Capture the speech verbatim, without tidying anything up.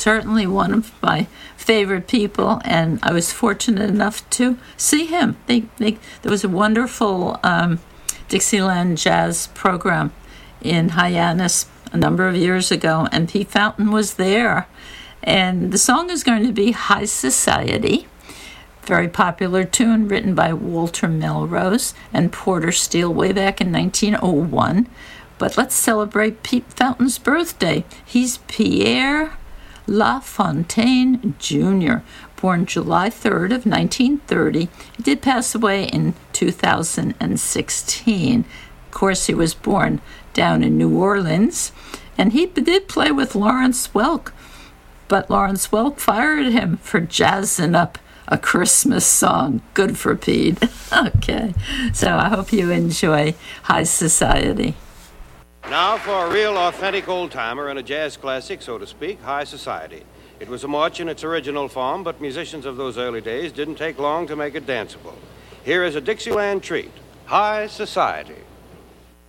certainly one of my favorite people, and I was fortunate enough to see him. They, they, there was a wonderful um, Dixieland jazz program in Hyannis a number of years ago, and Pete Fountain was there. And the song is going to be High Society, very popular tune written by Walter Melrose and Porter Steele way back in nineteen oh one. But let's celebrate Pete Fountain's birthday. He's Pierre LaFontaine Junior, born July third of nineteen thirty. He did pass away in two thousand sixteen. Of course, he was born down in New Orleans, and he did play with Lawrence Welk, but Lawrence Welk fired him for jazzing up a Christmas song. Good for Pete. Okay, so I hope you enjoy High Society. Now for a real authentic old-timer and a jazz classic, so to speak, High Society. It was a march in its original form, but musicians of those early days didn't take long to make it danceable. Here is a Dixieland treat, High Society.